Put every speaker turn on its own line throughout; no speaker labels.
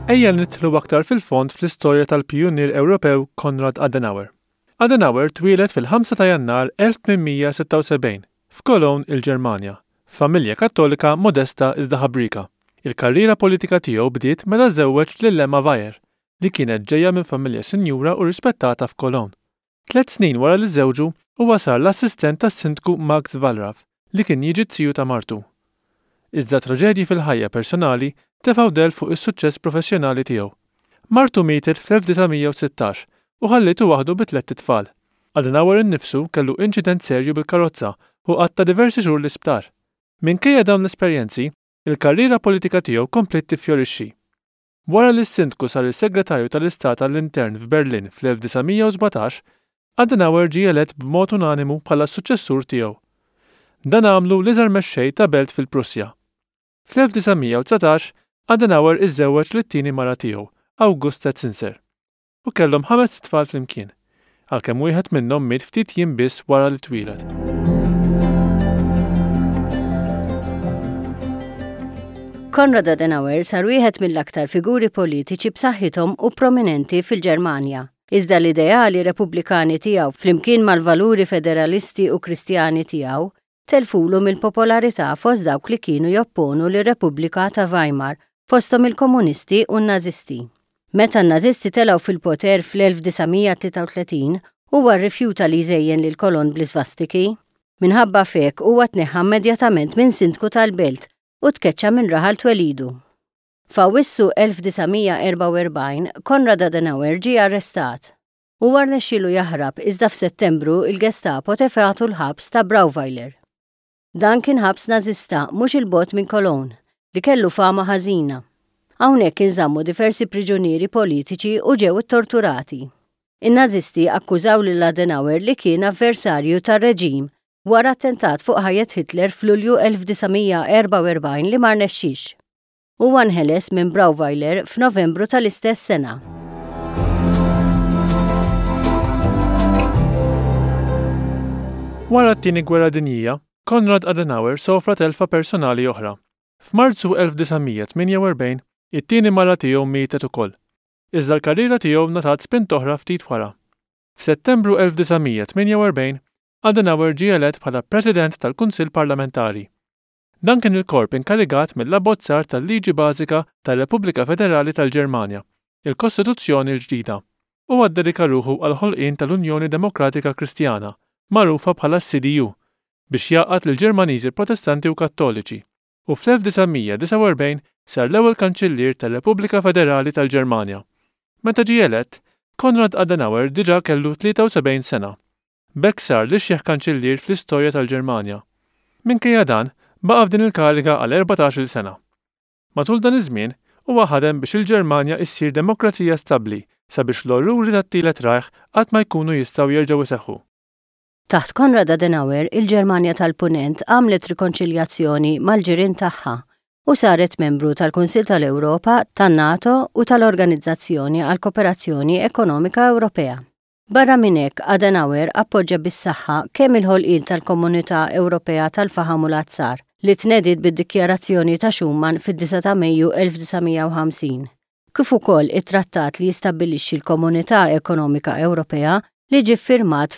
Ejja nidħlu aktar fil-fond fl-istorja tal-pjunier Ewropew Konrad Adenauer. Adenauer twieled fil-5 ta' Jannar 1876 f'Cologne, il-Ġermanja, familja Kattolika modesta iżda ħabrika. Il-karriera politika tiegħu bdiet meta żewweġ lil Emma Weyer, li kienet ġejja minn familja sinjura u rispettata f'Cologne. 3 snin wara li żewġu huwa sar l-assistent tas-sindku Max Wallraff li kien jiġi tziju ta' martu. Iżda traġedji fil-ħajja personali tefgħu del fuq is-suċċess professjonali tiegħu. Martu mietet fl-1916 u ħallitu waħdu b'3 tfal. Adenauer innifsu kellu inċident serju bil-karozza u qatta diversi xhur l-isptar. Minkejja dawn l-esperjenzi, il-karriera politika tiegħu komplet tiffjorixxi. Wara li s-sindku sar is-segretarju tal-Istat għall-Intern f'Berlin fl-1917, Adenauer ġie elett b'mod unanimu bħala s-suċċessur tiegħu. Dan għamlu l-iżgħar mexxej ta' belt fil-Prussja. Fl-1919, Adenauer iżżewweġ lit-tieni mara tiegħu, Auguste Zinser, u kellhom 5 tfal flimkien, għalkemm wieħed minnhom miet ftit jiem biss wara li twieled.
Konrad Adenauer sar wieħed mill-aktar figuri politiċi b'saħħithom u prominenti fil-Ġermanja. Iżda l-ideali repubblikani tiegħu flimkien mal-valuri federalisti u kristjani tiegħu telfulu mill-popolarità fost dawk li kienu jopponu lir-Repubblika ta' Weimar fosthom il-komunisti u n-Nazisti. Meta n-Nazisti telgħu fil-poter fl-1933 huwa rrifjuta li jżejjen lil kolon bl-isvastiki. Minħabba fek huwa tneħħa immedjatament minn sindku tal-belt u tkeċċa minn raħal twelidu. F'Awwissu 1944 Konrad Adenauer ġie arrestat. Huwa rnexxielu jaħrab iżda f'Settembru il-Gestapo tefgħatu l-ħabs ta' Brauweiler. Dan kien ħabs Nażista mhux il-bogħod minn Cologne li kellu fama ħażina. Hawnhekk inżammu diversi priġunieri politiċi u ġew ittorturati. In-Nażisti akkużaw lil Adenauer li kien avversarju tar-reġim wara attentat fuq ħajjet Hitler f'Lulju 1944 li ma rnexxix. Huwa nħeles minn Brauweiler f'Novembru tal-istess sena.
Wara t-tieni gwerra dinjija, Konrad Adenauer sofra telfa personali oħra. F'Marzu 1948, it-tieni mara tiegħu mietet ukoll. Iżda l-karriera tiegħu ngħatat spint oħra ftit wara. F'Settembru 1948, Adenauer ġie elett bħala President tal-Kunsill Parlamentari. Dan kien il-korp inkarigat mill-abbozzar tal-Liġi Bażika tar-Repubblika Federali tal-Ġermanja, il-Kostituzzjoni l-ġdida, u għaddedika ruħu għal ħolqien tal-Unjoni Demokratika Kristjana, magħrufa bħala CDU, biex jaqgħad lill-Ġermaniżi Protestanti u Kattoliċi, u fl-1949 sar l-ewwel Kanċillier tar-Repubblika Federali tal-Ġermanja. Meta ġie elett, Konrad Adenauer diġà kellu 73 sena. B'hekk sar l-ixjeħ Kanċillier fl-istorja tal-Ġermanja. Minkejja dan, baqa' f'din il-kariga għal 14-il sena. Matul dan iż-żmien, huwa ħadem biex il-Ġermanja issir demokrazija stabbli sabiex l-orruri tat-tielet Reich qatt ma jkunu jistgħu jerġgħu iseħħu.
Taħt Konrad Adenauer, il-Ġermanja tal-Punent għamlet rikonċiljazzjoni mal-ġirien tagħha u saret membru tal-Kunsill tal-Ewropa, tan-NATO u tal-Organizzazzjoni għal Kooperazzjoni Ekonomika Ewropea. Barra minn hekk, Adenauer appoġġja bis-saħħa kemm il-ħolqien tal-Komunità Ewropea tal-Faħam u l-Azzar li tnediet bid-Dikjarazzjoni ta' Schuman fid-9 ta' Mejju 1950, kif ukoll it-trattat li jistabbilixxi l-Komunità Ekonomika Ewropea li ġie ffirmat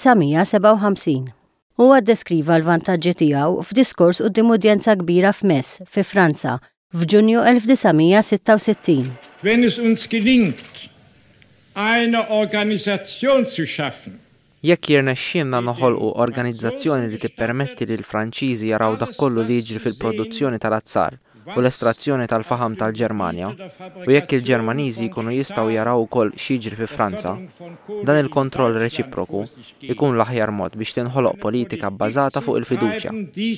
fl-1957. Huwa ddeskriva l-vantaġġi tiegħu f'diskors quddiem udjenza kbira f'Metz fi Franza f'Ġunju 1966.
Wenn es uns gelingt, eine Organisation zu schaffen.
Jekk jirnexxielna noħolqu organizzazzjoni li tippermetti lil Franċiżi jaraw dak kollu li jiġri fil-produzzjoni tal-azzar u l-estrazzjoni tal-faħam tal-Ġermanja, u jekk il-Ġermaniżi jkunu jistgħu jaraw ukoll x'jiġri fi Franza, dan il-kontroll reċiproku ikun l-aħjar mod biex tinħoloq politika bbażata fuq il-fiduċja.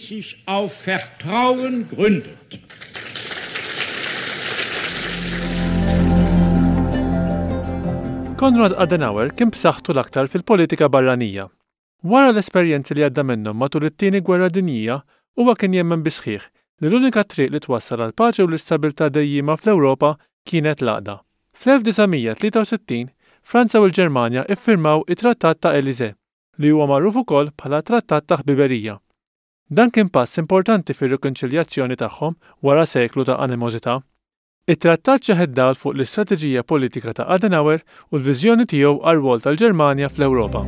Konrad Adenauer kien b'saħħtu l-aktar fil-politika barranija. Wara l-esperjenzi li għadda minnhom matul it-tieni gwerra dinjija, huwa kien jemmen bisħieħ li l-unika triq li twassal għal paċi u l-istabilità dejjima fl-Ewropa kienet l-għaqda. Fl-1963, Franza u l-Ġermanja iffirmaw it-Trattat ta' Élysée, li huwa magħruf ukoll bħala Trattat ta' ħbiberija. Dan kien pass importanti fir-rikonċiljazzjoni tagħhom wara seklu ta' animożità. It-trattat ċaħed dawl fuq l-istrateġija politika ta' Adenauer u l-viżjoni tiegħu għar-rwol tal-Ġermanja fl-Ewropa.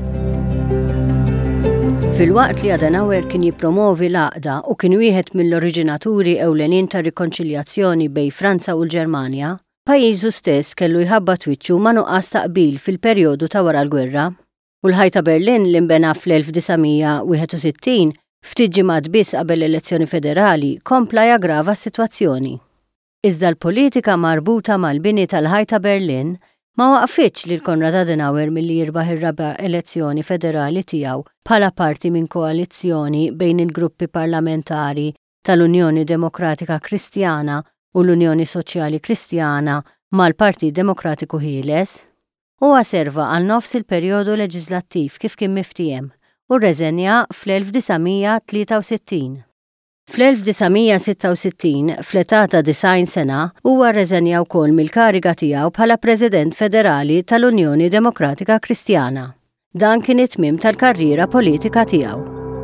Fil-waqt li Adenauer kien jippromovi l-għaqda u kien wieħed mill-oriġinaturi ewlenin ta' rikonċiljazzjoni bejn Franza u l-Ġermanja, pajjiżu stess kellu jħabba twiċċu ma' nuqqas taqbil fil-perjodu ta' wara l-gwerra. U l-ħajta Berlin li nbena fl-1961 ftit ġimgħat biss qabel l-elezzjoni federali kompla jaggrava s-sitwazzjoni. Iżda l-politika marbuta mal-bini tal-ħajta Berlin ma waqfitx lil Konrad Adenauer milli jirbaħ ir-raba' elezzjoni federali tiegħu bħala parti minn koalizzjoni bejn il-gruppi parlamentari tal-Unjoni Demokratika Kristjana u l-Unjoni Soċjali Kristjana mal-Partit Demokratiku Ħieles. Huwa serva għal nofs il-perjodu leġislattiv kif kien miftijem u rreżenja fl-1963. Fl-1966, fl-età ta' 90 sena, huwa rreżenja wkoll mill-kariga tiegħu bħala President Federali tal-Unjoni Demokratika Kristjana. Dan kien it-tmiem tal-karriera politika tiegħu.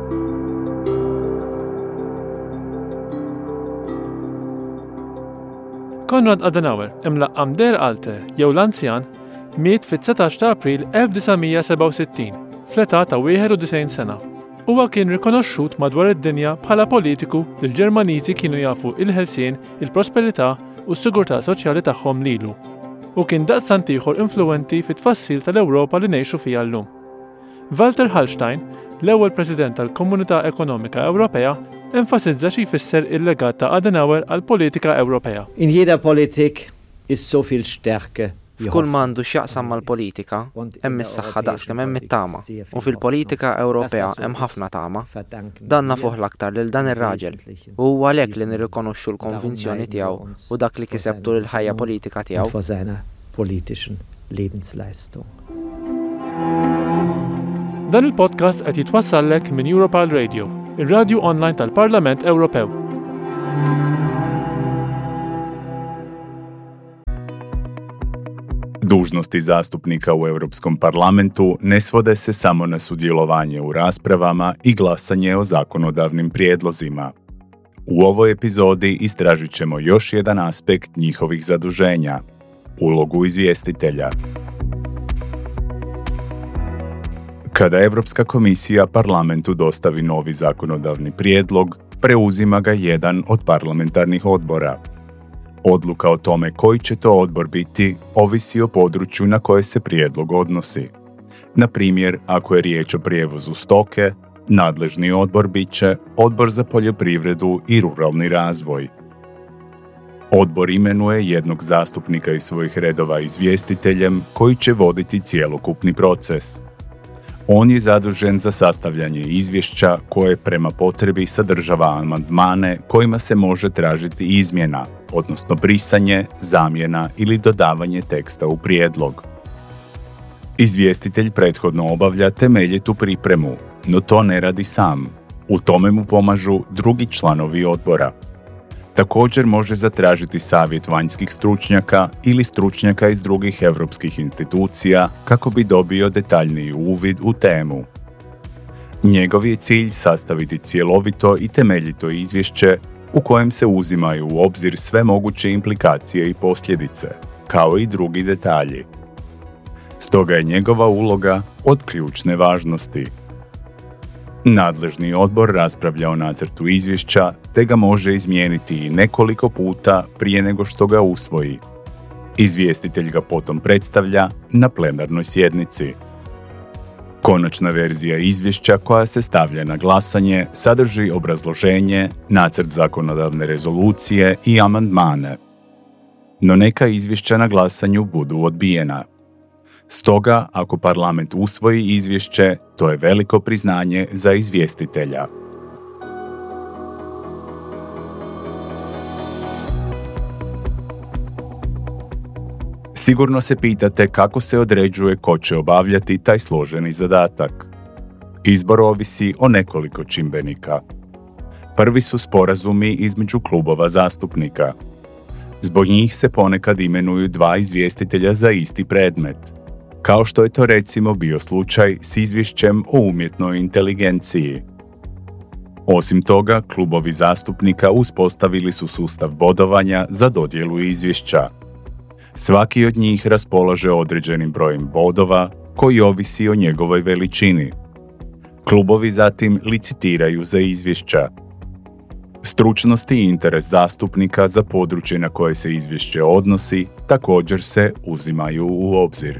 Konrad Adenauer, imlaqqam Der Alte jew l-Anzjan, miet fit-19 ta' April 1967, fl-età ta' 91 sena. Huwa kien rikonoxxut madwar id-dinja bħala politiku li l-Ġermaniżi kienu jafu il-ħelsien, il-prosperità u s-sigurtà soċjali tagħhom lilu, u kien daqstant ieħor influwenti fit-tfassil tal-Ewropa li ngħixu fiha llum. Walter Hallstein, l-ewwel President tal-Komunità Ekonomika Ewropea, enfasizza xi jfisser il-legat ta' Adenauer għall-politika Ewropea.
In jeder Politik ist so viel Stärke.
F'kull m'għandu x'jaqsam mal-politika, hemm is-saħħa daqskemm hemm it-tama, u fil-politika Ewropea hemm ħafna tama. Dan nafuh l-aktar lil dan ir-raġel, u huwa għalhekk li nirrikonoxxu l-konvinzjoni tiegħu u dak li kiseb tul il-ħajja politika tiegħu.
Dan il-podcast qed jitwassallek minn Europal Radio, ir-radju online tal-Parlament Ewropew.
Dužnosti zastupnika u Europskom parlamentu ne svode se samo na sudjelovanje u raspravama i glasanje o zakonodavnim prijedlozima. U ovoj epizodi istražit ćemo još jedan aspekt njihovih zaduženja, ulogu izvjestitelja. Kada Europska komisija parlamentu dostavi novi zakonodavni prijedlog, preuzima ga jedan od parlamentarnih odbora. Odluka o tome koji će to odbor biti ovisi o području na koje se prijedlog odnosi. Na primjer, ako je riječ o prijevozu stoke, nadležni odbor bit će Odbor za poljoprivredu i ruralni razvoj. Odbor imenuje jednog zastupnika iz svojih redova izvjestiteljem koji će voditi cjelokupni proces. On je zadužen za sastavljanje izvješća koje prema potrebi sadržava amandmane kojima se može tražiti izmjena, odnosno brisanje, zamjena ili dodavanje teksta u prijedlog. Izvjestitelj prethodno obavlja temeljitu pripremu, no to ne radi sam. U tome mu pomažu drugi članovi odbora. Također može zatražiti savjet vanjskih stručnjaka ili stručnjaka iz drugih europskih institucija kako bi dobio detaljniji uvid u temu. Njegov je cilj sastaviti cjelovito i temeljito izvješće u kojem se uzimaju u obzir sve moguće implikacije i posljedice, kao i drugi detalji. Stoga je njegova uloga od ključne važnosti. Nadležni odbor raspravlja o nacrtu izvješća te ga može izmijeniti i nekoliko puta prije nego što ga usvoji. Izvjestitelj ga potom predstavlja na plenarnoj sjednici. Konačna verzija izvješća koja se stavlja na glasanje sadrži obrazloženje, nacrt zakonodavne rezolucije i amandmane. No neka izvješća na glasanju budu odbijena. Stoga, ako parlament usvoji izvješće, to je veliko priznanje za izvjestitelja. Sigurno se pitate kako se određuje ko će obavljati taj složeni zadatak. Izbor ovisi o nekoliko čimbenika. Prvi su sporazumi između klubova zastupnika. Zbog njih se ponekad imenuju dva izvjestitelja za isti predmet, kao što je to recimo bio slučaj s izvješćem o umjetnoj inteligenciji. Osim toga, klubovi zastupnika uspostavili su sustav bodovanja za dodjelu izvješća. Svaki od njih raspolaže određenim brojem bodova koji ovisi o njegovoj veličini. Klubovi zatim licitiraju za izvješća. Stručnost i interes zastupnika za područje na koje se izvješće odnosi također se uzimaju u obzir.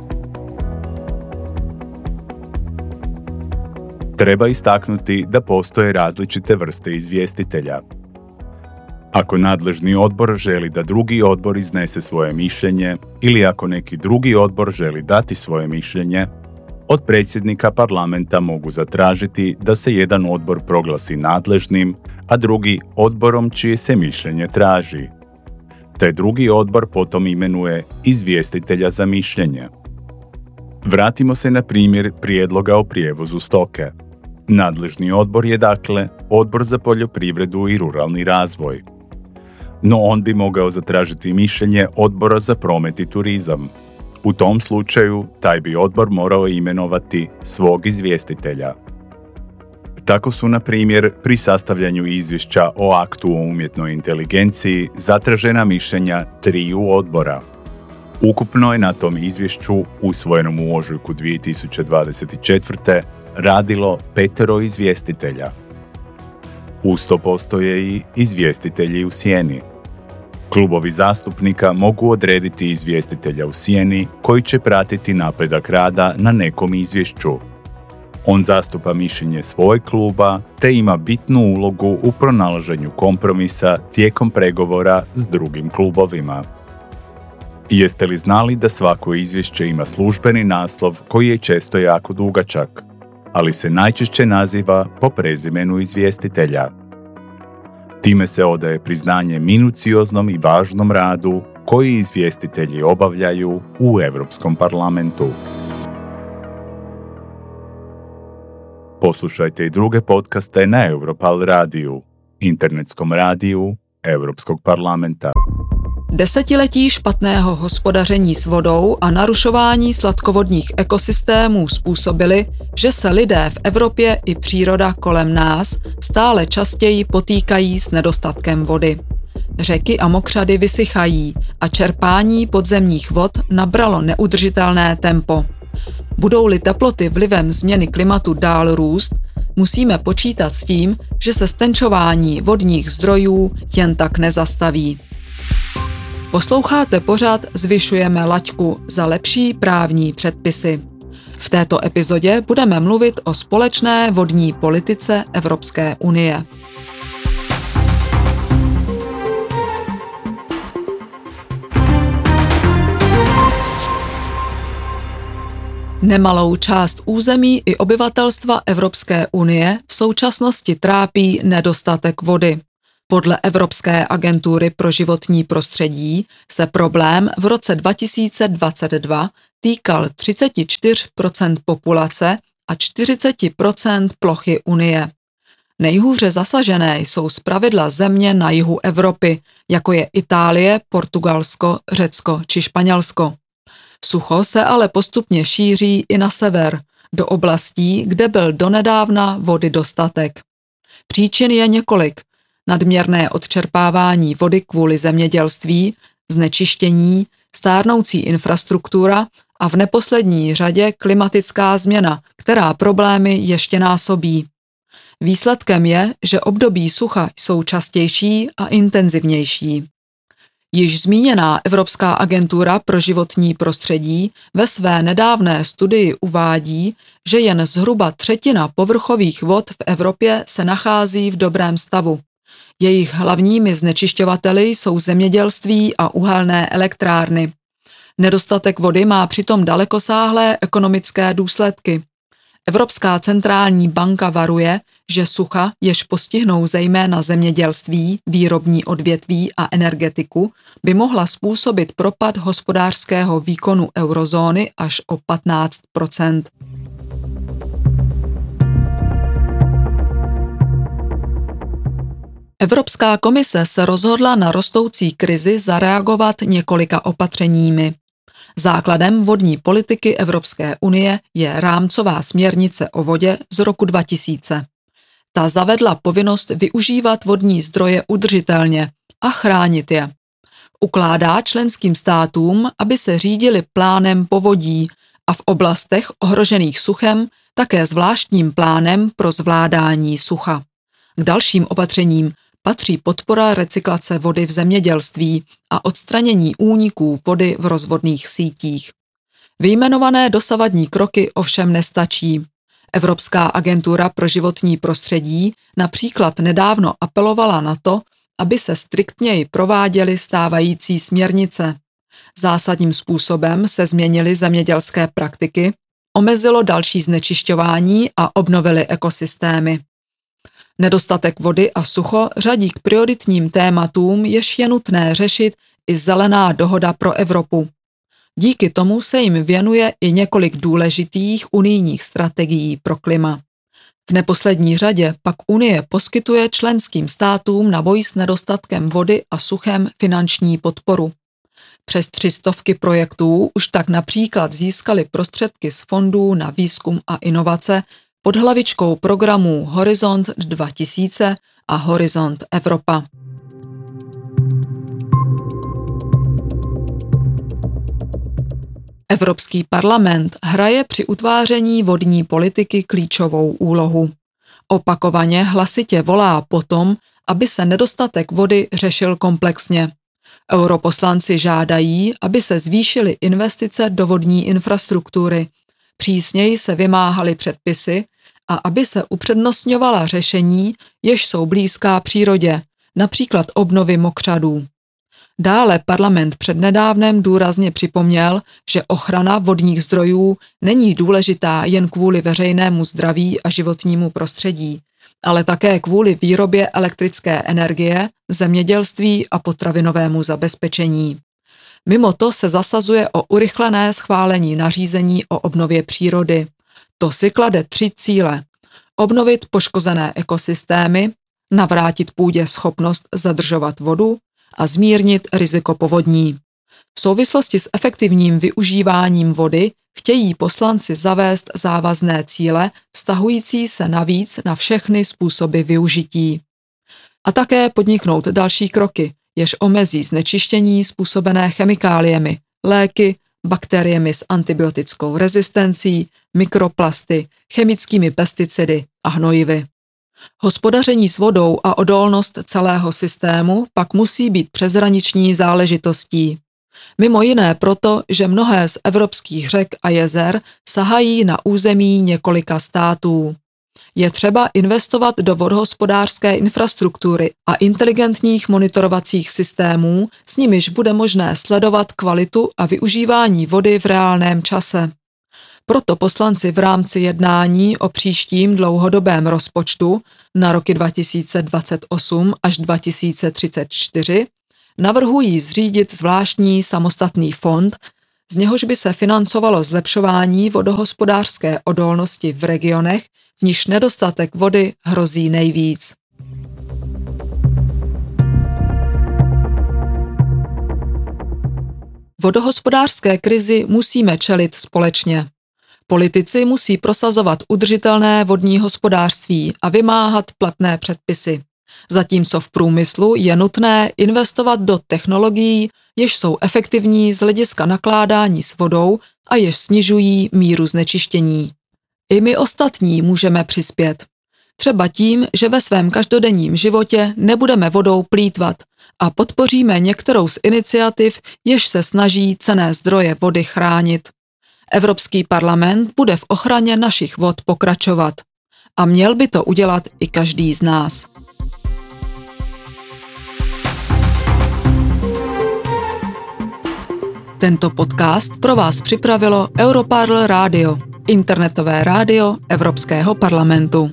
Treba istaknuti da postoje različite vrste izvjestitelja. Ako nadležni odbor želi da drugi odbor iznese svoje mišljenje ili ako neki drugi odbor želi dati svoje mišljenje, od predsjednika parlamenta mogu zatražiti da se jedan odbor proglasi nadležnim, a drugi odborom čije se mišljenje traži. Te drugi odbor potom imenuje izvjestitelja za mišljenje. Vratimo se na primjer prijedloga o prijevozu stoke. Nadležni odbor je dakle Odbor za poljoprivredu i ruralni razvoj. No on bi mogao zatražiti mišljenje Odbora za promet i turizam. U tom slučaju, taj bi odbor morao imenovati svog izvjestitelja. Tako su, na primjer, pri sastavljanju izvješća o aktu o umjetnoj inteligenciji zatražena mišljenja 3 odbora. Ukupno je na tom izvješću, usvojenom u ožujku 2024. radilo 5 izvjestitelja. Uz to postoje i izvjestitelji u sjeni. Klubovi zastupnika mogu odrediti izvjestitelja u sjeni koji će pratiti napredak rada na nekom izvješću. On zastupa mišljenje svojeg kluba te ima bitnu ulogu u pronalaženju kompromisa tijekom pregovora s drugim klubovima. Jeste li znali da svako izvješće ima službeni naslov koji je često jako dugačak, ali se najčešće naziva po prezimenu izvjestitelja? Time se odaje priznanje minucioznom i važnom radu koji izvjestitelji obavljaju u Europskom parlamentu. Poslušajte i druge podcaste na Europal radiju, internetskom radiju Europskog parlamenta.
Desetiletí špatného hospodaření s vodou a narušování sladkovodních ekosystémů způsobily, že se lidé v Evropě i příroda kolem nás stále častěji potýkají s nedostatkem vody. Řeky a mokřady vysychají a čerpání podzemních vod nabralo neudržitelné tempo. Budou-li teploty vlivem změny klimatu dál růst, musíme počítat s tím, že se stenčování vodních zdrojů jen tak nezastaví. Posloucháte pořad Zvyšujeme laťku za lepší právní předpisy. V této epizodě budeme mluvit o společné vodní politice Evropské unie. Nemalou část území i obyvatelstva Evropské unie v současnosti trápí nedostatek vody. Podle Evropské agentury pro životní prostředí se problém v roce 2022 týkal 34% populace a 40% plochy Unie. Nejhůře zasažené jsou zpravidla země na jihu Evropy, jako je Itálie, Portugalsko, Řecko či Španělsko. Sucho se ale postupně šíří i na sever, do oblastí, kde byl donedávna vody dostatek. Příčin je několik. Nadměrné odčerpávání vody kvůli zemědělství, znečištění, stárnoucí infrastruktura a v neposlední řadě klimatická změna, která problémy ještě násobí. Výsledkem je, že období sucha jsou častější a intenzivnější. Již zmíněná Evropská agentura pro životní prostředí ve své nedávné studii uvádí, že jen zhruba 1/3 povrchových vod v Evropě se nachází v dobrém stavu. Jejich hlavními znečišťovateli jsou zemědělství a uhelné elektrárny. Nedostatek vody má přitom dalekosáhlé ekonomické důsledky. Evropská centrální banka varuje, že sucha, jež postihnou zejména zemědělství, výrobní odvětví a energetiku, by mohla způsobit propad hospodářského výkonu eurozóny až o 15%. Evropská komise se rozhodla na rostoucí krizi zareagovat několika opatřeními. Základem vodní politiky Evropské unie je rámcová směrnice o vodě z roku 2000. Ta zavedla povinnost využívat vodní zdroje udržitelně a chránit je. Ukládá členským státům, aby se řídili plánem povodí a v oblastech ohrožených suchem také zvláštním plánem pro zvládání sucha. K dalším opatřením patří podpora recyklace vody v zemědělství a odstranění úniků vody v rozvodných sítích. Vyjmenované dosavadní kroky ovšem nestačí. Evropská agentura pro životní prostředí například nedávno apelovala na to, aby se striktněji prováděly stávající směrnice. Zásadním způsobem se změnily zemědělské praktiky, omezilo další znečišťování a obnovily ekosystémy. Nedostatek vody a sucho řadí k prioritním tématům, jež je nutné řešit i zelená dohoda pro Evropu. Díky tomu se jim věnuje i několik důležitých unijních strategií pro klima. V neposlední řadě pak Unie poskytuje členským státům na boj s nedostatkem vody a suchem finanční podporu. Přes 300 projektů už tak například získali prostředky z fondů na výzkum a inovace pod hlavičkou programů Horizont 2000 a Horizont Evropa. Evropský parlament hraje při utváření vodní politiky klíčovou úlohu. Opakovaně hlasitě volá potom, aby se nedostatek vody řešil komplexně. Europoslanci žádají, aby se zvýšily investice do vodní infrastruktury, přísněji se vymáhaly předpisy a aby se upřednostňovala řešení, jež jsou blízká přírodě, například obnovy mokřadů. Dále parlament přednedávnem důrazně připomněl, že ochrana vodních zdrojů není důležitá jen kvůli veřejnému zdraví a životnímu prostředí, ale také kvůli výrobě elektrické energie, zemědělství a potravinovému zabezpečení. Mimo to se zasazuje o urychlené schválení nařízení o obnově přírody. To si klade 3 cíle. Obnovit poškozené ekosystémy, navrátit půdě schopnost zadržovat vodu a zmírnit riziko povodní. V souvislosti s efektivním využíváním vody chtějí poslanci zavést závazné cíle vztahující se navíc na všechny způsoby využití. A také podniknout další kroky, jež omezí znečištění způsobené chemikáliemi, léky, bakteriemi s antibiotickou rezistencí, mikroplasty, chemickými pesticidy a hnojivy. Hospodaření s vodou a odolnost celého systému pak musí být přeshraniční záležitostí. Mimo jiné proto, že mnohé z evropských řek a jezer sahají na území několika států. Je třeba investovat do vodohospodářské infrastruktury a inteligentních monitorovacích systémů, s nimiž bude možné sledovat kvalitu a využívání vody v reálném čase. Proto poslanci v rámci jednání o příštím dlouhodobém rozpočtu na roky 2028 až 2034 navrhují zřídit zvláštní samostatný fond, z něhož by se financovalo zlepšování vodohospodářské odolnosti v regionech, v nichž nedostatek vody hrozí nejvíc. Vodohospodářské krizi musíme čelit společně. Politici musí prosazovat udržitelné vodní hospodářství a vymáhat platné předpisy. Zatímco v průmyslu je nutné investovat do technologií, jež jsou efektivní z hlediska nakládání s vodou a jež snižují míru znečištění. I my ostatní můžeme přispět. Třeba tím, že ve svém každodenním životě nebudeme vodou plýtvat a podpoříme některou z iniciativ, jež se snaží cenné zdroje vody chránit. Evropský parlament bude v ochraně našich vod pokračovat. A měl by to udělat i každý z nás. Tento podcast pro vás připravilo Europarl Radio, internetové rádio Evropského parlamentu.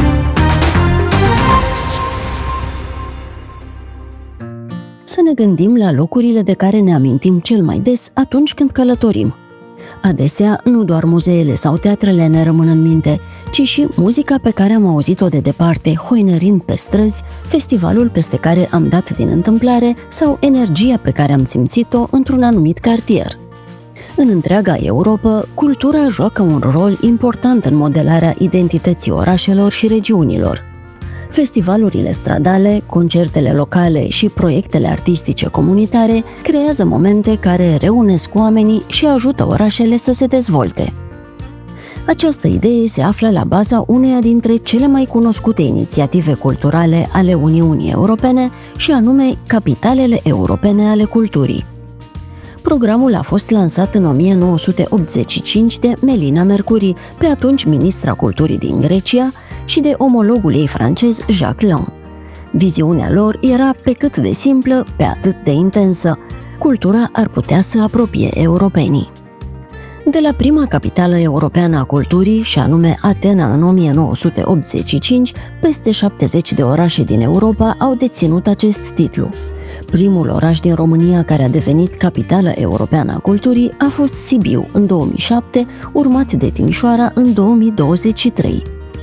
Să ne gândim la locurile de care ne amintim cel mai des atunci când călătorim. Adesea, nu doar muzeele sau teatrele ne rămân în minte, ci și muzica pe care am auzit-o de departe, hoinărind pe străzi, festivalul peste care am dat din întâmplare sau energia pe care am simțit-o într-un anumit cartier. În întreaga Europă, cultura joacă un rol important în modelarea identității orașelor și regiunilor. Festivalurile stradale, concertele locale și proiectele artistice comunitare creează momente care reunesc oamenii și ajută orașele să se dezvolte. Această idee se află la baza uneia dintre cele mai cunoscute inițiative culturale ale Uniunii Europene, și anume Capitalele Europene ale Culturii. Programul a fost lansat în 1985 de Melina Mercuri, pe atunci ministra culturii din Grecia, și de omologul ei francez Jacques Lang. Viziunea lor era pe cât de simplă, pe atât de intensă. Cultura ar putea să apropie europenii. De la prima capitală europeană a culturii, și anume Atena în 1985, peste 70 de orașe din Europa au deținut acest titlu. Primul oraș din România care a devenit capitală europeană a culturii a fost Sibiu în 2007, urmat de Timișoara în 2023.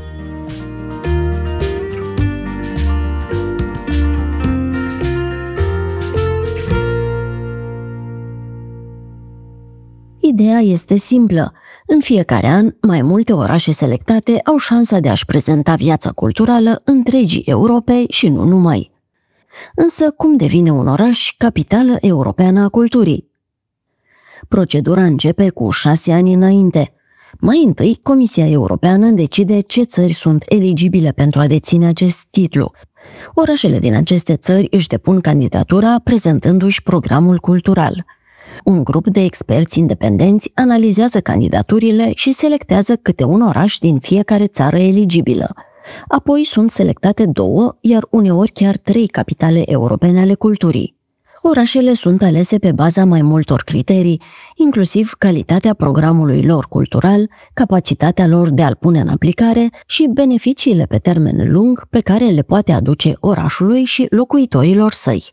Ideea este simplă. În fiecare an, mai multe orașe selectate au șansa de a-și prezenta viața culturală întregii Europe și nu numai. Însă, cum devine un oraș capitală europeană a culturii? Procedura începe cu 6 ani înainte. Mai întâi, Comisia Europeană decide ce țări sunt eligibile pentru a deține acest titlu. Orașele din aceste țări își depun candidatura prezentându-și programul cultural. Un grup de experți independenți analizează candidaturile și selectează câte un oraș din fiecare țară eligibilă. Apoi sunt selectate 2, iar uneori chiar 3 capitale europene ale culturii. Orașele sunt alese pe baza mai multor criterii, inclusiv calitatea programului lor cultural, capacitatea lor de a-l pune în aplicare și beneficiile pe termen lung pe care le poate aduce orașului și locuitorilor săi.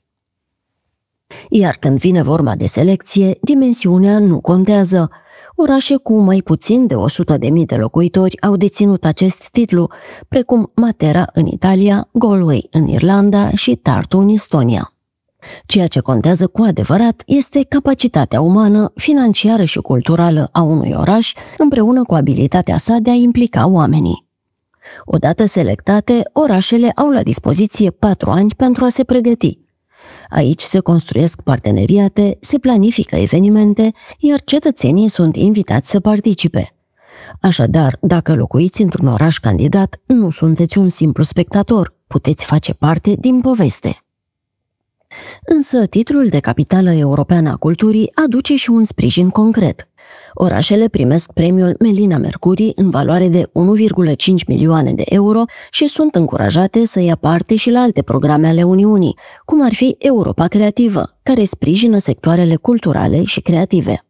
Iar când vine vorba de selecție, dimensiunea nu contează. Orașe cu mai puțin de 100.000 de locuitori au deținut acest titlu, precum Matera în Italia, Galway în Irlanda și Tartu în Estonia. Ceea ce contează cu adevărat este capacitatea umană, financiară și culturală a unui oraș, împreună cu abilitatea sa de a implica oamenii. Odată selectate, orașele au la dispoziție 4 ani pentru a se pregăti. Aici se construiesc parteneriate, se planifică evenimente, iar cetățenii sunt invitați să participe. Așadar, dacă locuiți într-un oraș candidat, nu sunteți un simplu spectator, puteți face parte din poveste. Însă, titlul de capitală europeană a culturii aduce și un sprijin concret. Orașele primesc premiul Melina Mercuri în valoare de 1,5 milioane de euro și sunt încurajate să ia parte și la alte programe ale Uniunii, cum ar fi Europa Creativă, care sprijină sectoarele culturale și creative.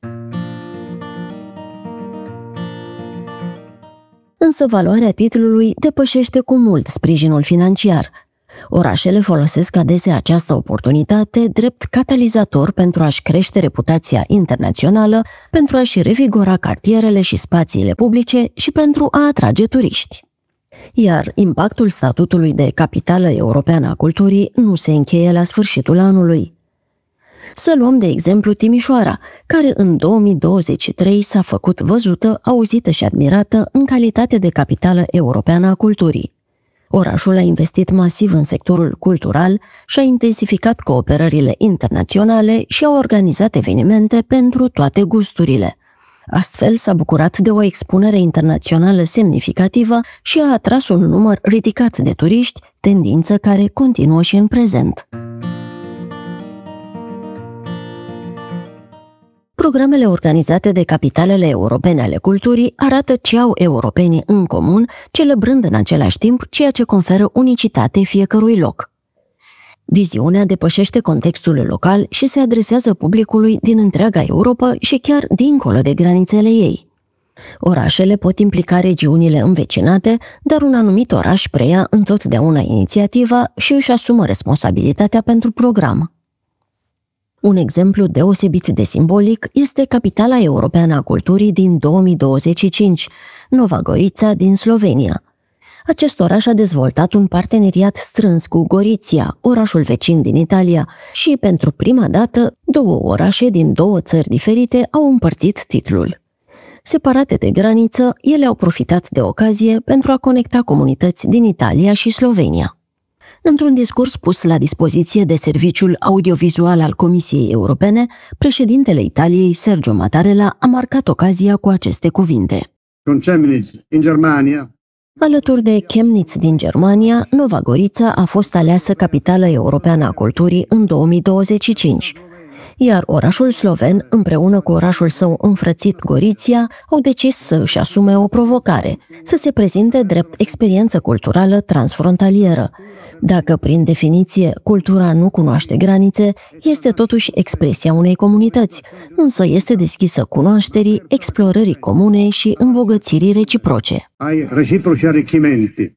Însă valoarea titlului depășește cu mult sprijinul financiar. Orașele folosesc adesea această oportunitate drept catalizator pentru a-și crește reputația internațională, pentru a-și revigora cartierele și spațiile publice și pentru a atrage turiști. Iar impactul statutului de capitală europeană a culturii nu se încheie la sfârșitul anului. Să luăm de exemplu Timișoara, care în 2023 s-a făcut văzută, auzită și admirată în calitate de capitală europeană a culturii. Orașul a investit masiv în sectorul cultural și a intensificat cooperările internaționale și a organizat evenimente pentru toate gusturile. Astfel s-a bucurat de o expunere internațională semnificativă și a atras un număr ridicat de turiști, tendință care continuă și în prezent. Programele organizate de capitalele europene ale culturii arată ce au europenii în comun, celebrând în același timp ceea ce conferă unicitate fiecărui loc. Viziunea depășește contextul local și se adresează publicului din întreaga Europa și chiar dincolo de granițele ei. Orașele pot implica regiunile învecinate, dar un anumit oraș preia întotdeauna inițiativa și își asumă responsabilitatea pentru program. Un exemplu deosebit de simbolic este capitala europeană a culturii din 2025, Nova Gorița din Slovenia. Acest oraș a dezvoltat un parteneriat strâns cu Gorizia, orașul vecin din Italia, și pentru prima dată 2 orașe din 2 țări diferite au împărțit titlul. Separate de graniță, ele au profitat de ocazie pentru a conecta comunități din Italia și Slovenia. Într-un discurs pus la dispoziție de Serviciul Audiovizual al Comisiei Europene, președintele Italiei, Sergio Mattarella, a marcat ocazia cu aceste cuvinte.
Con Chemnitz, in Germania.
Alături de Chemnitz din Germania, Nova Gorița a fost aleasă capitală europeană a culturii în 2025, iar orașul sloven, împreună cu orașul său înfrățit Gorizia, au decis să își asume o provocare, să se prezinte drept experiență culturală transfrontalieră. Dacă, prin definiție, cultura nu cunoaște granițe, este totuși expresia unei comunități, însă este deschisă cunoașterii, explorării comune și îmbogățirii reciproce.
Ai reciproci arricchimenti.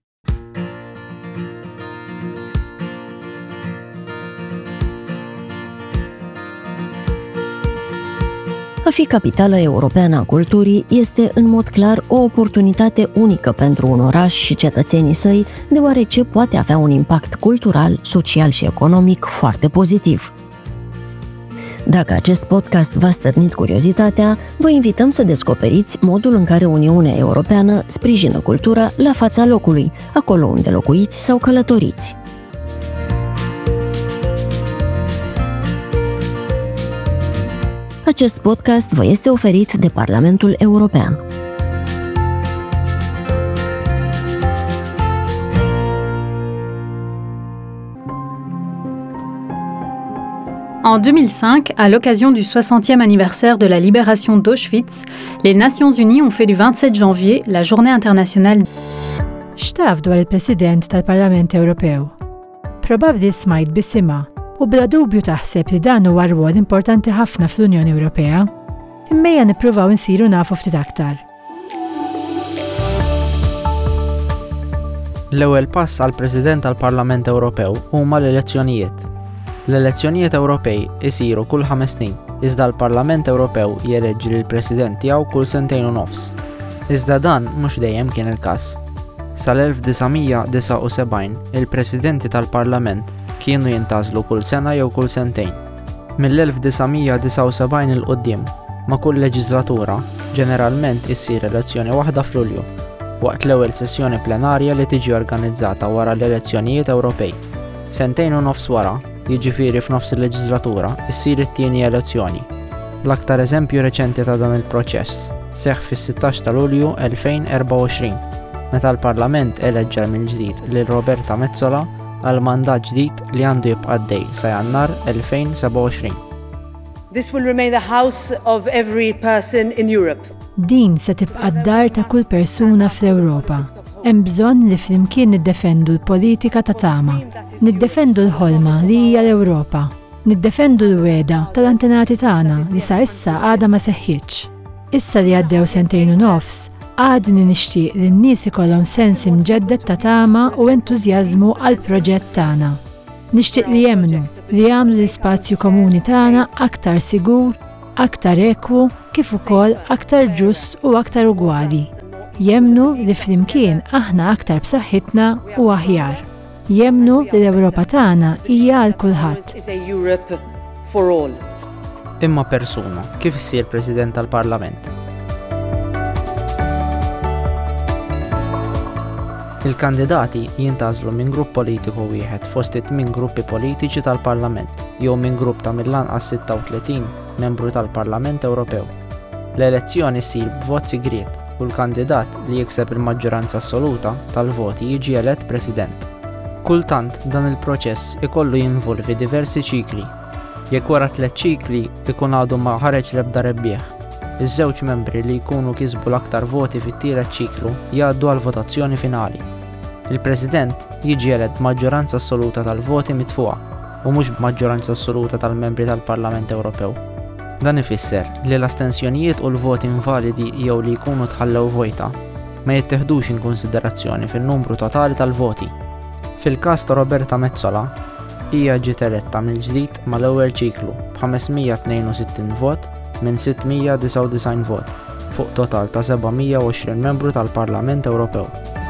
A fi capitală europeană a culturii este în mod clar o oportunitate unică pentru un oraș și cetățenii săi, deoarece poate avea un impact cultural, social și economic foarte pozitiv. Dacă acest podcast v-a stârnit curiozitatea, vă invităm să descoperiți modul în care Uniunea Europeană sprijină cultura la fața locului, acolo unde locuiți sau călătoriți. Acest podcast vă este oferit de Parlamentul European.
En 2005, à l'occasion du 60e anniversaire de la libération d'Auschwitz, les Nations Unies ont fait du 27 janvier la Journée internationale.
X'taf dwar il-President tal-Parlament Ewropew? Probabbli smajt bisimha u bla dubju taħseb li dan huwa rwol importanti ħafna fl-Unjoni Ewropea, immejja nippruvaw insiru nafu ftit aktar.
L-ewwel pass għal President tal-Parlament Ewropew huma l-elezzjonijiet. L-elezzjonijiet Ewropej isiru kull 5 snin, iżda l-Parlament Ewropew jeleġġi lill-President tiegħu kull 2 sentejn u nofs. Iżda dan mhux dejjem kien il-każ. Sal-1979 il-Presidenti tal-Parlament kienu jintgħażlu kull sena jew kull sentejn. Mill-1979 il-qudiem ma' kull leġislatura ġeneralment issir elezzjoni waħda f'Lulju, waqt l-ewwel sessjoni plenarja li tiġi organizzata wara l-elezzjonijiet Ewropej. Sentejn u nofs wara, jiġifieri f'nofs il-leġislatura, issir it-tieni elezzjoni. L-aktar eżempju reċenti ta' dan il-proċess seħħ fis-16 ta' Lulju 2024, meta l-Parlament eleġġa mill-ġdid lil Roberta Metsola għal mandat ġdid li għandu jibqa' għaddej sa Jannar 2027.
This will remain the house of every person in Europe.
Din se tibqa' d-dar ta' kull persuna fl-Ewropa. Hemm bżonn li flimkien niddefendu l-politika ta' tama, niddefendu l-ħolma li hija l-Ewropa, niddefendu l-weda tal-antenati tagħna li sa issa għadha ma seħħitx. Issa li għaddew sentejn u nofs, għadni nixtieq li n-nies ikollhom sens imġedded ta' tama u entużjażmu għall proġett tagħna. Nixtieq li jemmnu li jagħmlu l-ispazju komuni tagħna aktar sigur, aktar ekwu, kif ukoll aktar ġust u aktar ugwali. Jemmnu li flimkien aħna aktar b'saħħitna u aħjar. Jemmnu li l-Ewropa tagħna hija għal kulħadd.
Imma persuna kif issir President tal-Parlament? Il-kandidati jintgħażlu minn grupp politiku wieħed fost 8 gruppi politiċi tal-Parlament jew minn grupp ta' mill-anqas 36 membru tal-Parlament Ewropew. L-elezzjoni ssir b'vot sigriet u l-kandidat li jikseb il-maġġoranza assoluta tal-voti jiġi elett President. Kultant dan il-proċess ikollu jinvolvi diversi ċikli. Jekk wara 3 ċikli ikun għadu ma ħareġ l-ebda rebbieħ. Iż-żewġ membri li jkunu kisbu l-aktar voti fit-tielet ċiklu jgħaddu għal votazzjoni finali. Il-President jiġi elett maġġoranza assoluta tal-voti mitfuqa u mhux b'maġġoranza assoluta tal-membri tal-Parlament Ewropew. Dan ifisser li l-astensjonijiet u l-voti invalidi jew li jkunu tħallew vojta ma jittieħdux in konsiderazzjoni fin-numru totali tal-voti. Fil-każ ta' Roberta Metsola, hija ġiet eletta mill-ġdid mal-ewwel ċiklu b'562 vot minn 699 vot fuq total ta' 720 membru tal-Parlament Ewropew.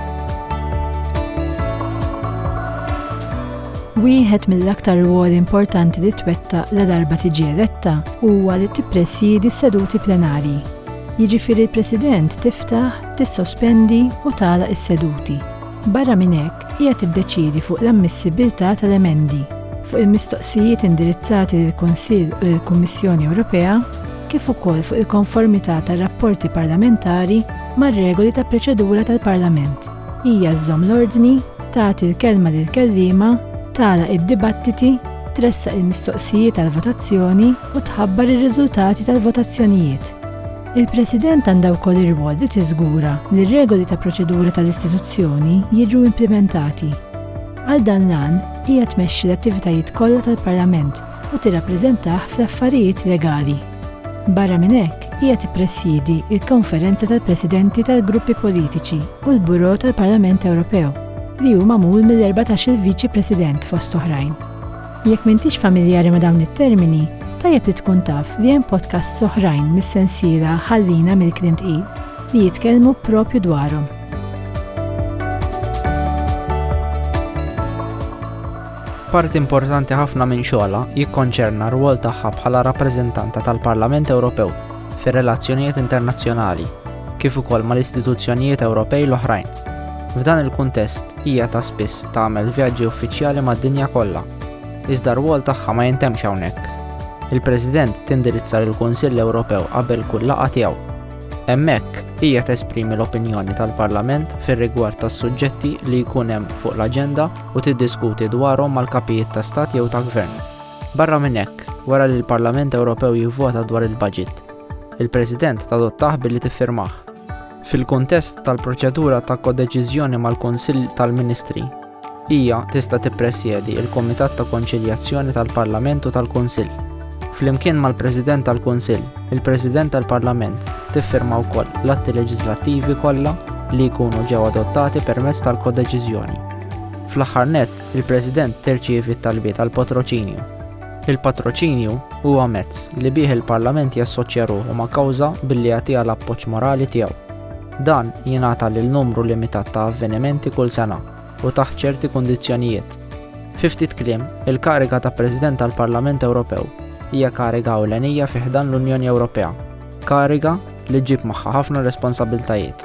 Wieħed mill-aktar ruoli importanti li twettaq la darba tiġi eletta huwa li tippresjedi s-seduti plenarji. Jiġifieri l-President tiftaħ, tissospendi u tagħlaq is-seduti. Barra minn hekk hija tiddeċiedi fuq l-ammissibilità tal-emendi fuq il-mistoqsijiet indirizzati lill-Kunsill u lill-Kummissjoni Ewropea kif ukoll fuq il-konformità tar-rapporti parlamentari mar-regoli ta' proċedura tal-Parlament. Hija żżomm l-ordni, tagħti l-kelma lill-kelliema, tagħlaq id-dibattiti, tressaq il-mistoqsijiet tal-votazzjoni u tħabbar ir-riżultati tal-votazzjonijiet. Il-President għandha wkoll ir-rwol li tiżgura li r-regoli ta' proċedura tal-istituzzjoni jiġu implementati. Għal dan l-għan hija tmexxi l-attivitajiet kollha tal-Parlament u tirrappreżentah fl-affarijiet legali. Barra minn hekk hija tippresjedi l-Konferenza tal-Presidenti tal-Gruppi Politiċi u l-Buro tal-Parlament Ewropew li hu magħmul mill-14 Viċi President fost oħrajn. Jekk m'intix familjari ma' dawn it-termini, tajjeb li tkun taf li hemm podcasts oħrajn mis-sensiela ħallina mill-kliem tqil li jitkellmu proprju dwarhom.
Parti importanti ħafna minn xogħla jikkonċerna r-rwol tagħha bħala rappreżentanta tal-Parlament Ewropew fir-relazzjonijiet internazzjonali, kif ukoll mal-istituzzjonijiet Ewropej l-oħrajn. F'dan il-kuntest hija ta' spiss tagħmel vjaġġi uffiċjali mad-dinja kollha. Iżda r-rwol tagħha ma jintemx hawnhekk. Il-President tindirizza lill-Kunsill Ewropew qabel kull laqgħa tiegħu. Hemmhekk hija tesprimi l-opinjoni tal-Parlament fir-rigward tas-suġġetti li jkun hemm fuq l-aġenda u tiddiskuti dwarhom mal-kapijiet ta' stat jew ta' gvern. Barra minn hekk, wara li l-Parlament Ewropew jivvota dwar il-budget, il-President tadottah billi tiffirmah. Fil-kuntest tal-proċedura ta' kodeċiżjoni mal-Kunsill tal-Ministri, hija tista' tippresjedi l-Kumitat ta' Konċiljazzjoni tal-Parlament u tal-Kunsill. Flimkien mal-President tal-Kunsill, il-President tal-Parlament tiffirma wkoll l-atti leġislattivi kollha li jkunu ġew adottati permezz tal-kodeċiżjoni. Fl-aħħar nett, il-President tirċievi t-talbiet tal-patroċinju. Il-patroċinju huwa mezz li bih il-Parlament jassoċja ruħu ma' kawża billi jagħtiha l-appoġġ morali tiegħu. Dan jingħata lil numru limitat ta' avvenimenti kull sena u taħt ċerti kundizzjonijiet. Fi ftit kliem, il-kariga ta' President tal-Parlament Ewropew hija kariga ewlenija fih dan l-Unjoni Ewropea, kariga li ġġib magħha ħafna responsabbiltajiet.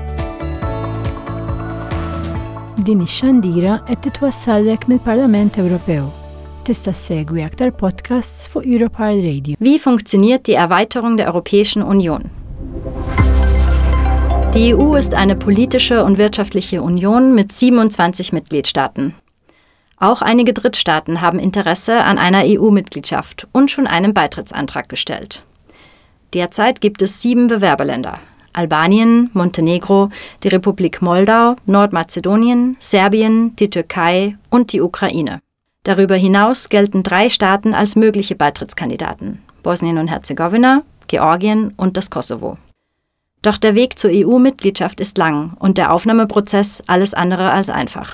Din ix-xandira qed titwassallek mill-Parlament Ewropew. Tista' segwi aktar podcasts fuq Europarl Radio.
Wie funktioniert die Erweiterung der Europäischen Union? Die EU ist eine politische und wirtschaftliche Union mit 27 Mitgliedstaaten. Auch einige Drittstaaten haben Interesse an einer EU-Mitgliedschaft und schon einen Beitrittsantrag gestellt. Derzeit gibt es 7 Bewerberländer: Albanien, Montenegro, die Republik Moldau, Nordmazedonien, Serbien, die Türkei und die Ukraine. Darüber hinaus gelten 3 Staaten als mögliche Beitrittskandidaten: Bosnien und Herzegowina, Georgien und das Kosovo. Doch der Weg zur EU-Mitgliedschaft ist lang und der Aufnahmeprozess alles andere als einfach.